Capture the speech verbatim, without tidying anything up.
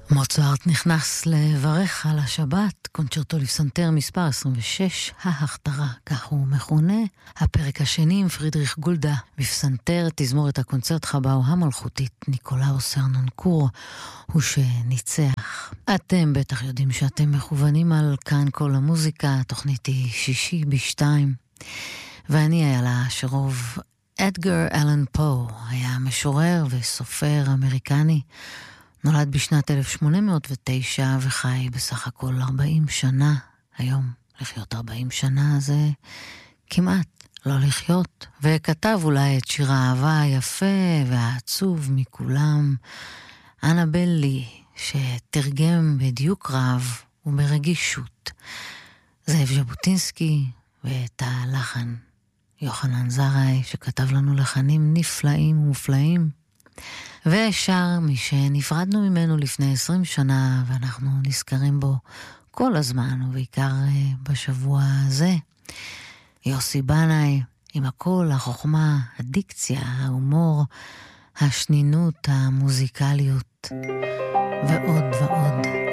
מוצרט נכנס לברך על השבת, קונצ'רטו לפסנתר מספר עשרים ושש, ההכתרה, כך הוא מכונה. הפרק השני עם פרידריך גולדה, בפסנתר תזמורת הקונצרט חבאו המלכותית ניקולאוס הרנונקור, הוא שניצח. אתם בטח יודעים שאתם מכוונים על כאן כל המוזיקה, התוכנית היא שישי בשתיים, ואני איילה שרוב. אדגר אלן פו היה משורר וסופר אמריקני, נולד בשנת אלף שמונה מאות ותשע וחי בסך הכל ארבעים שנה. היום לחיות ארבעים שנה זה כמעט לא לחיות. וכתב אולי את שיר האהבה היפה והעצוב מכולם, אנבל לי, שתרגם בדיוק רב וברגישות זאב ז'בוטינסקי, ואת הלחן יוחנן זרעי שכתב לנו לחנים נפלאים ומופלאים. ושר מי שנפרדנו ממנו לפני עשרים שנה, ואנחנו נזכרים בו כל הזמן, ובעיקר בשבוע הזה. יוסי בנאי, עם הכל, החוכמה, הדיקציה, ההומור, השנינות, המוזיקליות, ועוד ועוד.